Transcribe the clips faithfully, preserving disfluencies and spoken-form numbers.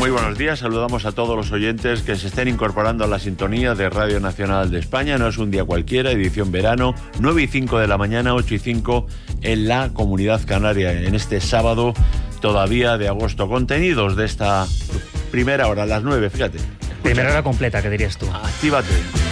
Muy buenos días, saludamos a todos los oyentes que se estén incorporando a la sintonía de Radio Nacional de España. No es un día cualquiera, edición verano, nueve y cinco de la mañana, ocho y cinco en la Comunidad Canaria, en este sábado todavía de agosto. Contenidos de esta primera hora, a las nueve, fíjate. Escucha. Primera hora completa, ¿qué dirías tú? Actívate.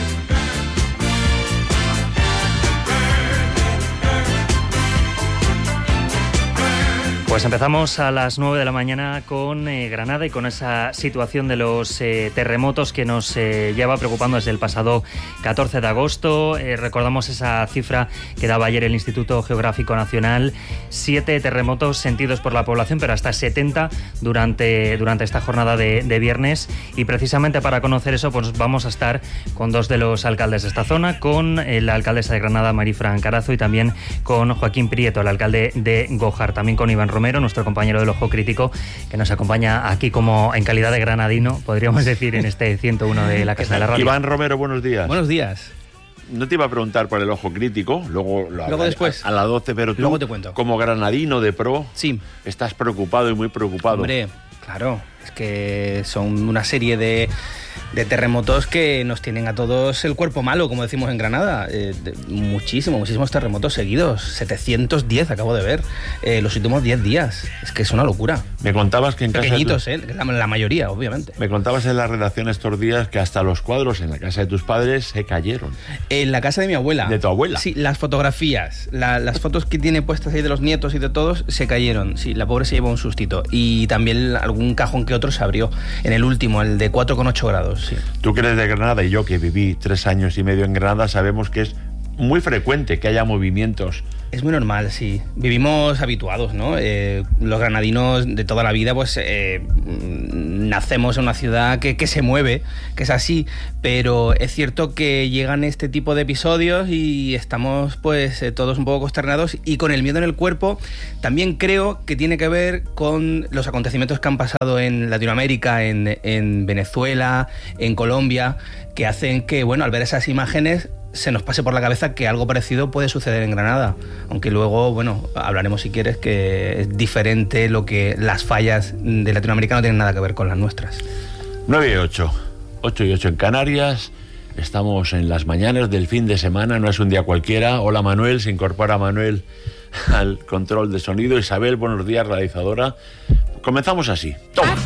Pues empezamos a las nueve de la mañana con eh, Granada y con esa situación de los eh, terremotos que nos eh, lleva preocupando desde el pasado catorce de agosto. Eh, recordamos esa cifra que daba ayer el Instituto Geográfico Nacional. Siete terremotos sentidos por la población, pero hasta setenta durante, durante esta jornada de, de viernes. Y precisamente para conocer eso, pues vamos a estar con dos de los alcaldes de esta zona, con eh, la alcaldesa de Granada, Marifran Carazo, y también con Joaquín Prieto, el alcalde de Gójar, también con Iván Romero, nuestro compañero del Ojo Crítico, que nos acompaña aquí como en calidad de granadino, podríamos decir, en este ciento uno de la Casa de la Radio. Iván Romero, buenos días. Buenos días. No te iba a preguntar por el Ojo Crítico, luego, lo luego después. A, a las doce, pero tú, luego te cuento. Como granadino de pro, sí, estás preocupado y muy preocupado. Hombre, claro, es que son una serie de... de terremotos que nos tienen a todos el cuerpo malo, como decimos en Granada. Eh, de, muchísimos, muchísimos terremotos seguidos. setecientos diez acabo de ver. Eh, los últimos diez días. Es que es una locura. Me contabas que en Pequeñitos, casa... Pequeñitos, ¿eh? La, la mayoría, obviamente. Me contabas en la redacción estos días que hasta los cuadros en la casa de tus padres se cayeron. En la casa de mi abuela. ¿De tu abuela? Sí, las fotografías, la, las fotos que tiene puestas ahí de los nietos y de todos, se cayeron. Sí, la pobre se llevó un sustito. Y también algún cajón que otro se abrió. En el último, el de cuatro coma ocho grados. Sí. Tú que eres de Granada y yo que viví tres años y medio en Granada, sabemos que es muy frecuente que haya movimientos. Es muy normal, sí. Vivimos habituados, ¿no? Eh, los granadinos de toda la vida, pues eh, nacemos en una ciudad que, que se mueve, que es así, pero es cierto que llegan este tipo de episodios y estamos pues eh, todos un poco consternados y con el miedo en el cuerpo. También creo que tiene que ver con los acontecimientos que han pasado en Latinoamérica, en, en Venezuela, en Colombia, que hacen que, bueno, al ver esas imágenes se nos pase por la cabeza que algo parecido puede suceder en Granada, aunque luego, bueno, hablaremos si quieres que es diferente, lo que las fallas de Latinoamérica no tienen nada que ver con las nuestras. nueve y ocho, ocho y ocho en Canarias, estamos en las mañanas del fin de semana, no es un día cualquiera. Hola Manuel, se incorpora Manuel al control de sonido. Isabel, buenos días, realizadora. Comenzamos así. ¡Toma!